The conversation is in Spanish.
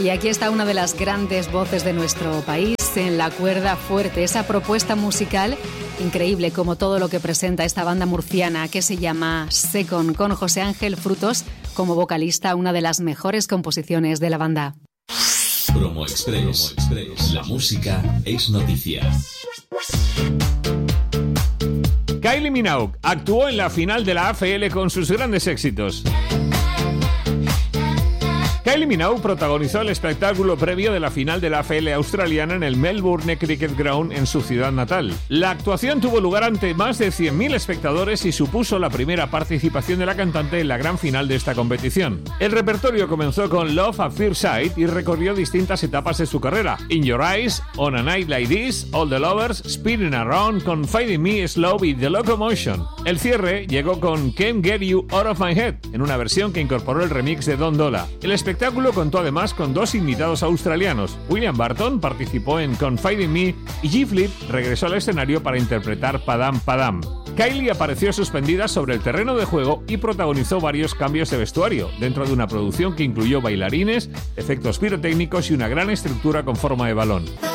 Y aquí está una de las grandes voces de nuestro país en la cuerda fuerte, esa propuesta musical increíble como todo lo que presenta esta banda murciana que se llama Second, con José Ángel Frutos como vocalista, una de las mejores composiciones de la banda. Promo Express. La música es noticia. Kylie Minogue actuó en la final de la AFL con sus grandes éxitos. Kylie Minogue protagonizó el espectáculo previo de la final de la AFL australiana en el Melbourne Cricket Ground en su ciudad natal. La actuación tuvo lugar ante más de 100.000 espectadores y supuso la primera participación de la cantante en la gran final de esta competición. El repertorio comenzó con Love at First Sight y recorrió distintas etapas de su carrera: In Your Eyes, On a Night Like This, All the Lovers, Spinning Around, Confide in Me, Slow y The Locomotion. El cierre llegó con Can't Get You Out of My Head, en una versión que incorporó el remix de Don Dolla. El espectáculo contó además con dos invitados australianos. William Barton participó en Confide in Me y G. Flip regresó al escenario para interpretar Padam Padam. Kylie apareció suspendida sobre el terreno de juego y protagonizó varios cambios de vestuario, dentro de una producción que incluyó bailarines, efectos pirotécnicos y una gran estructura con forma de balón.